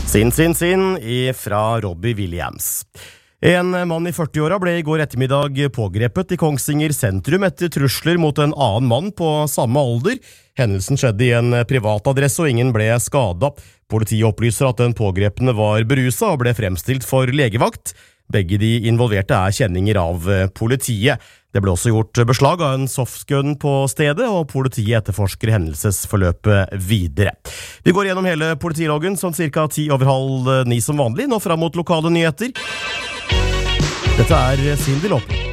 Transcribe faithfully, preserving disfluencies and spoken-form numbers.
Sin, sin, sin, fra Robbie Williams. En mann i førti-åra ble i går ettermiddag pågrepet i Kongsvinger sentrum etter trusler mot en annen mann på samme alder. Hendelsen skjedde i en privatadresse og ingen ble skadet. Politiet opplyser at den pågrepne var beruset og ble fremstilt for legevakt. Begge de involverte er kjenninger av politiet. Det ble også gjort beslag av en softgun på stedet, og politiet etterforsker hendelsesforløpet videre. Vi går gjennom hele politiloggen som cirka ti over halv ni som vanlig, nå frem mot lokale nyheter. Dette er Cindy Loppe.